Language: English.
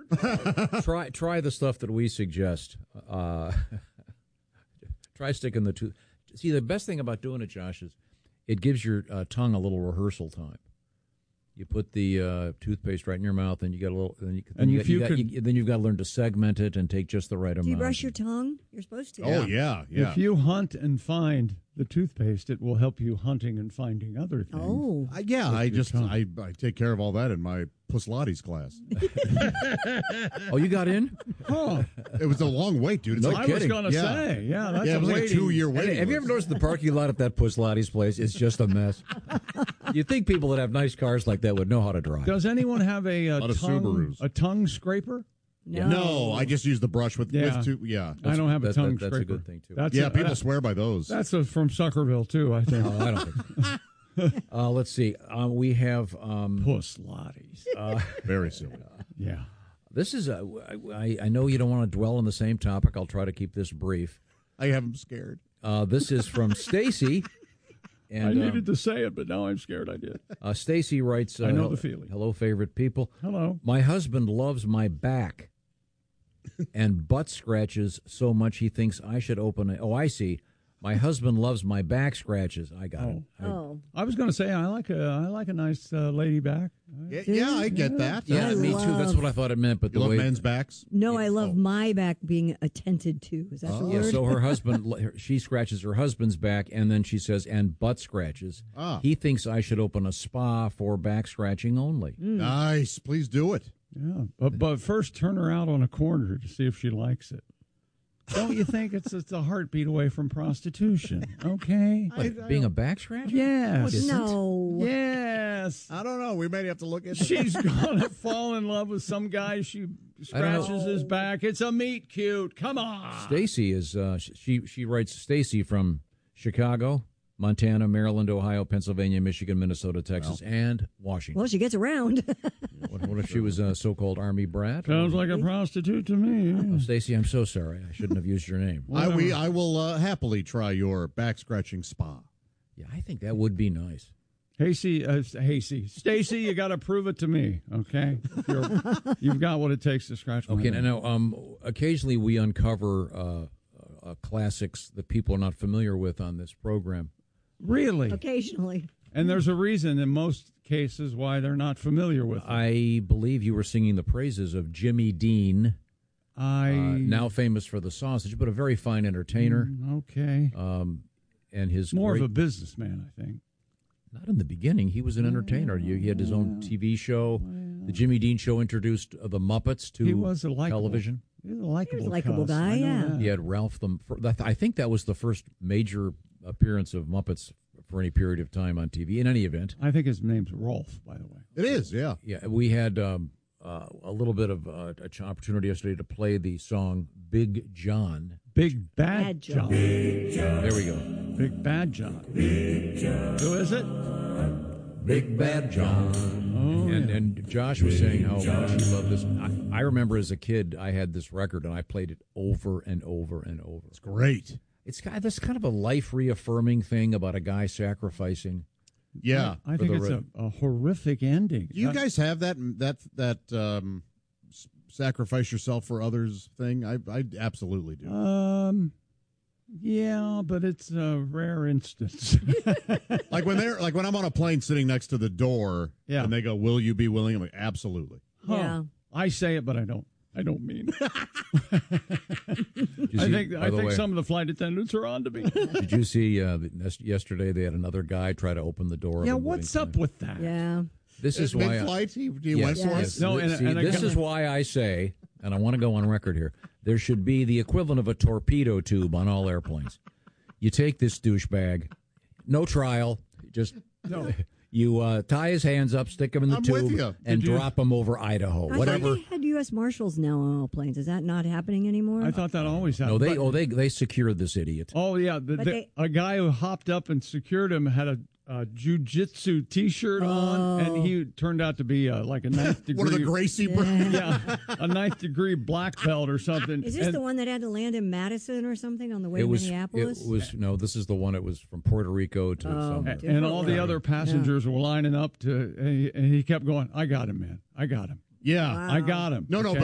Try the stuff that we suggest. Try sticking the tooth. See, the best thing about doing it, Josh, is it gives your tongue a little rehearsal time. You put the toothpaste right in your mouth, and you get a little. Then you've got to learn to segment it and take just the right amount. Do you brush your tongue? You're supposed to. Oh yeah. If you hunt and find the toothpaste, it will help you hunting and finding other things. Oh, I take care of all that in my Puslates class. Oh, you got in? Oh, It was a long wait, dude. It's No like, I was going to say, that's it was like a 2-year waiting. Have you ever noticed the parking lot at that Puslates place? It's just a mess. You'd think people that have nice cars like that would know how to drive. Does anyone have a lot of Subarus. tongue scraper? No, I just use the brush with two. Yeah, I don't have a tongue scraper. That's a good thing, too. People swear by those. That's from Suckerville, too, I think. I don't think so. Let's see. We have... Puslates. Very silly. Yeah. This is... I know you don't want to dwell on the same topic. I'll try to keep this brief. I have them scared. This is from Stacy. And, I needed to say it, but now I'm scared I did. Stacy writes... I know the feeling. Hello, favorite people. Hello. My husband loves my back and butt scratches so much he thinks I should open a... Oh, I see. My husband loves my back scratches. I got it. I was going to say I like a nice lady back. Yeah, I get that. Yeah, me too. That's what I thought it meant. But You love men's backs? No, I love my back being attended to. Is that the word? Yeah, so her husband, she scratches her husband's back, and then she says, and butt scratches. He thinks I should open a spa for back scratching only. Nice. Please do it. Yeah, but first turn her out on a corner to see if she likes it. Don't you think it's a heartbeat away from prostitution? Okay. Being a back scratcher? Yes. No. Yes. I don't know. We may have to look into it. She's gonna fall in love with some guy. She scratches his back. It's a meet cute. Come on. Stacy is she writes Stacy from Chicago, Montana, Maryland, Ohio, Pennsylvania, Michigan, Minnesota, Texas, and Washington. Well, she gets around. What if she was a so-called Army brat? Sounds like a prostitute to me. Oh, Stacy, I'm so sorry. I shouldn't have used your name. I will happily try your back scratching spa. Yeah, I think that would be nice. Stacy, you got to prove it to me, okay? You've got what it takes to scratch my Okay, back. now, occasionally we uncover classics that people are not familiar with on this program. Really? Occasionally. And there's a reason in most cases why they're not familiar with it. I believe you were singing the praises of Jimmy Dean, now famous for the sausage, but a very fine entertainer. Okay. And his more of a businessman, I think. Not in the beginning. He was an entertainer. He had his own TV show. The Jimmy Dean Show introduced the Muppets to television. He was a likable guy, yeah. He had Ralph I think that was the first major appearance of Muppets for any period of time on TV. In any event, I think his name's Rolf, by the way. It is, yeah. Yeah, we had a little bit of an opportunity yesterday to play the song "Big John." Big Bad John. There we go. Big Bad John. Who is it? Big Bad John. Oh, and Josh was saying how much he loved this. I remember as a kid, I had this record, and I played it over and over and over. It's great. It's got this kind of a life-reaffirming thing about a guy sacrificing. Yeah. I think it's a horrific ending. Do you guys have that sacrifice yourself for others thing? I absolutely do. Yeah, but it's a rare instance. like when I'm on a plane sitting next to the door, and they go, "Will you be willing?" I'm like, "Absolutely." Yeah. I say it, but I don't mean it. I think some of the flight attendants are on to me. Did you see yesterday they had another guy try to open the door? Yeah, what's up with that? Yeah. This is why mid-flight he went for it. No, this is why I say, and I want to go on record here, there should be the equivalent of a torpedo tube on all airplanes. You take this douchebag, no trial, just you tie his hands up, stick him in the tube, and drop him over Idaho. I Whatever. thought they had U.S. Marshals now on all planes. Is that not happening anymore? I thought that always happened. No, they secured this idiot. Oh yeah, a guy who hopped up and secured him had a jiu-jitsu T-shirt on, and he turned out to be like a ninth degree. One of the Gracie brothers. Yeah, a ninth degree black belt or something. Is this the one that had to land in Madison or something on the way to Minneapolis? No, this is the one. It was from Puerto Rico to somewhere. And all the other passengers were lining up and he kept going, "I got him, man. I got him. Yeah, I got him." No, okay?